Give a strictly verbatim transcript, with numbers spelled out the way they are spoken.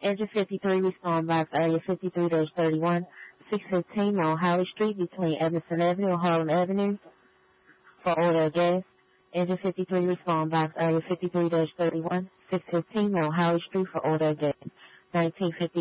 Engine fifty-three, respond box area fifty-three thirty-one, six fifteen on Howard Street between Evanston Avenue and Harlem Avenue for order of gas. Engine fifty-three, respond box area fifty-three thirty-one, six fifteen on Howard Street for order of gas. nineteen fifty